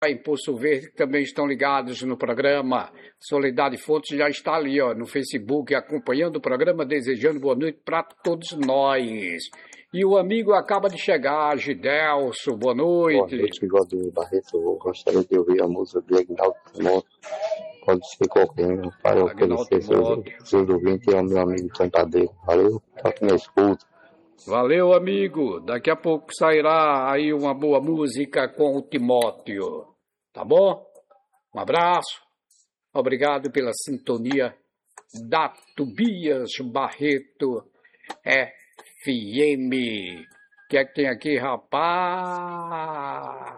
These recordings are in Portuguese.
em Poço Verde, que também estão ligados no programa. Soledade Fontes já está ali, ó, no Facebook, acompanhando o programa, desejando boa noite para todos nós. E o amigo acaba de chegar, Gidelso, boa noite. Boa noite, Vladimir Barreto. Eu gostaria de ouvir a música de Agnaldo Timóteo. Pode ser qualquer um, para oferecer seus ouvintes ao meu amigo cantadeiro. Valeu, toque na escuta. Valeu, amigo. Daqui a pouco sairá aí uma boa música com o Timóteo. Tá bom? Um abraço. Obrigado pela sintonia da Tobias Barreto FM. O que é que tem aqui, rapaz?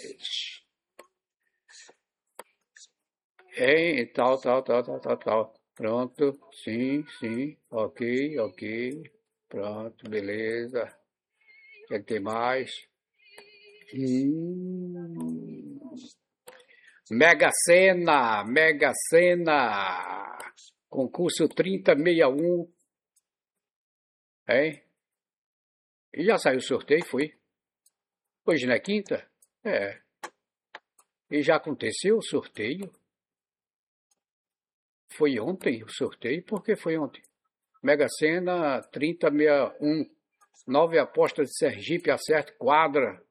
Tal. Pronto. Sim. Ok. Pronto, beleza. O que é que tem mais? Mega Sena. Concurso 3061. Hein? E já saiu o sorteio, foi? Hoje não é quinta? É. E já aconteceu o sorteio? Foi ontem o sorteio? Por que foi ontem? Mega Sena 3061. 9 apostas de Sergipe, acerto, quadra.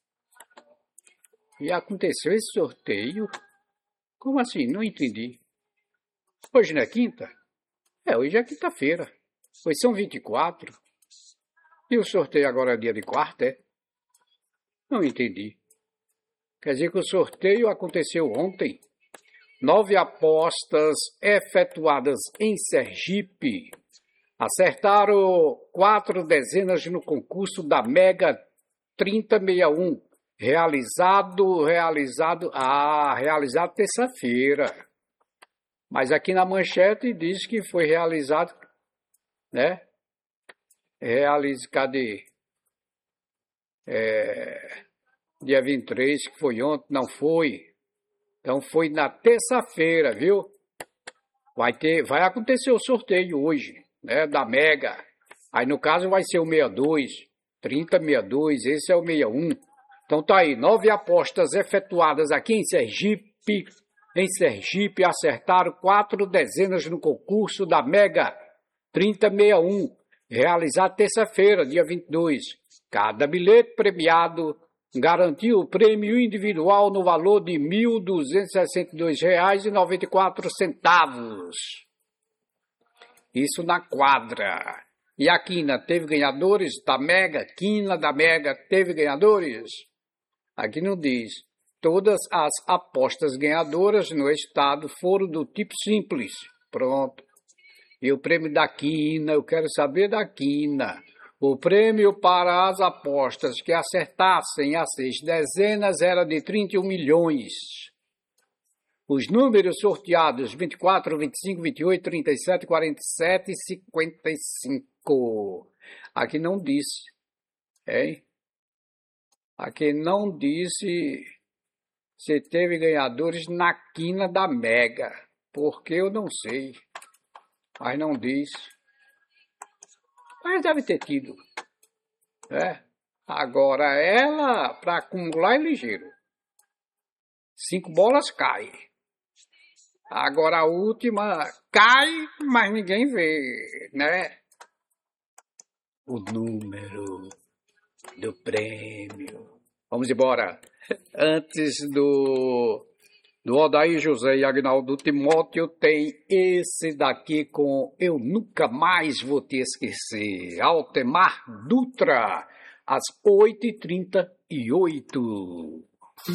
E aconteceu esse sorteio? Como assim? Não entendi. Hoje não é quinta? Hoje é quinta-feira. Hoje são 24. E o sorteio agora é dia de quarta, é? Não entendi. Quer dizer que o sorteio aconteceu ontem? 9 apostas efetuadas em Sergipe. Acertaram 4 dezenas no concurso da Mega 3061. Realizado terça-feira. Mas aqui na manchete diz que foi realizado, né? Cadê? Dia 23, que foi ontem, não foi. Então foi na terça-feira, viu? Vai acontecer o sorteio hoje, né? Da Mega. Aí no caso vai ser o 62, 3062, esse é o 61. Então tá aí, 9 apostas efetuadas aqui em Sergipe. Em Sergipe acertaram 4 dezenas no concurso da Mega 3061, realizado terça-feira, dia 22. Cada bilhete premiado garantiu o prêmio individual no valor de R$ 1.262,94. Isso na quadra. E a quina teve ganhadores da Mega? Quina da Mega teve ganhadores? Aqui não diz. Todas as apostas ganhadoras no estado foram do tipo simples. Pronto. E o prêmio da quina, eu quero saber da quina. O prêmio para as apostas que acertassem as 6 dezenas era de 31 milhões. Os números sorteados 24, 25, 28, 37, 47 e 55. Aqui não disse, hein? Aqui não disse se teve ganhadores na quina da Mega, porque eu não sei. Mas não diz. Mas deve ter tido. Agora ela, para acumular, é ligeiro. 5 bolas cai. Agora a última cai, mas ninguém vê, né? O número do prêmio. Vamos embora. Antes do Odair José e Agnaldo Timóteo, tem esse daqui com Eu Nunca Mais Vou Te Esquecer. Altemar Dutra, às 8h38.